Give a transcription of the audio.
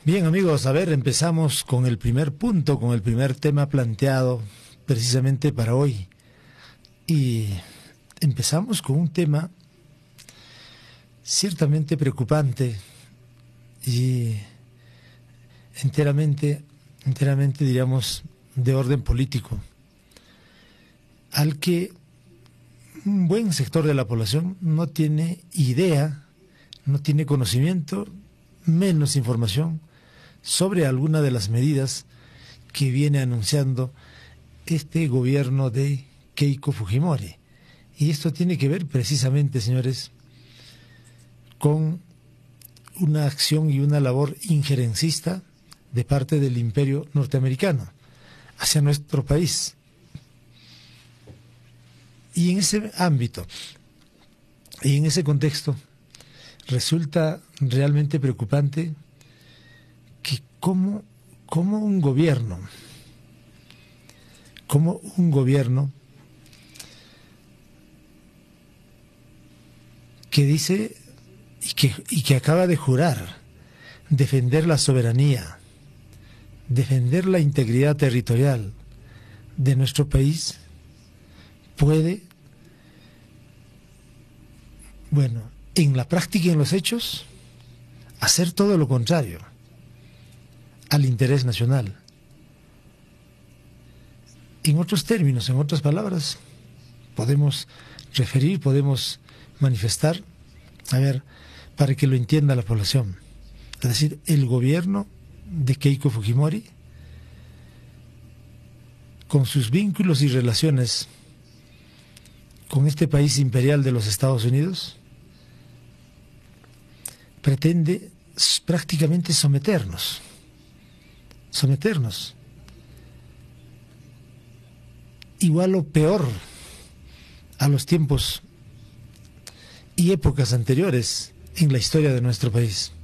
Bien, amigos, a ver, empezamos con el primer punto, con el primer tema planteado precisamente para hoy. Y empezamos con un tema ciertamente preocupante y enteramente, diríamos, de orden político, al que un buen sector de la población no tiene idea, no tiene conocimiento, menos información sobre alguna de las medidas que viene anunciando este gobierno de Keiko Fujimori. Y esto tiene que ver precisamente, señores, con una acción y una labor injerencista de parte del imperio norteamericano hacia nuestro país. Y en ese ámbito y en ese contexto resulta realmente preocupante que como un gobierno que dice y que acaba de jurar defender la soberanía, defender la integridad territorial de nuestro país, puede, bueno, en la práctica y en los hechos, hacer todo lo contrario al interés nacional. En otros términos, en otras palabras, podemos referir, podemos manifestar, a ver, para que lo entienda la población. Es decir, el gobierno de Keiko Fujimori, con sus vínculos y relaciones con este país imperial de los Estados Unidos, pretende prácticamente someternos, igual o peor a los tiempos y épocas anteriores en la historia de nuestro país.